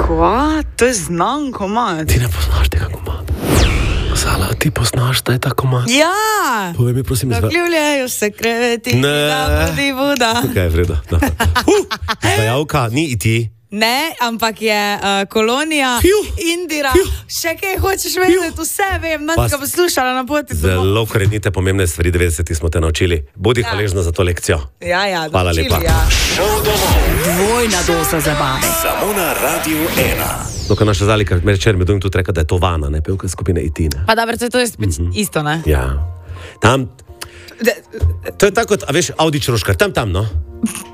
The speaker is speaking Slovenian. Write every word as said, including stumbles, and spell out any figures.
Kva? To je znan komad. Ti ne poznaš tega komada. Sala, ti poznaš taj ta komad? Ja! Povej mi, prosim, izva... Zakljubljajo se kreveti, da budi voda. Tukaj je vredo. Uh, izvajalka, ni iti. Ne, ampak je uh, Kolonija, Fiu. Indira, Fiu. še kaj hočeš vedeti, vse vem, nas Pas- ga poslušala na poti. Zelo korenite pomembne stvari, devetdesetih smo te naučili. Bodi Ja. hvaležna za to lekcijo. Ja, ja, Hvala naučili, lepa. Ja. Dvojna doza zabave. Samo na Radiu ena. Dokaj naša Zalika, večer mi dojim tudi reka, da je to Vana, ne pevka skupine Itine. Pa dobro, to je spet mm-hmm. isto, ne? Ja. Tam, to je tako, kot, a veš, Audi Čroškar, tam, tam, no.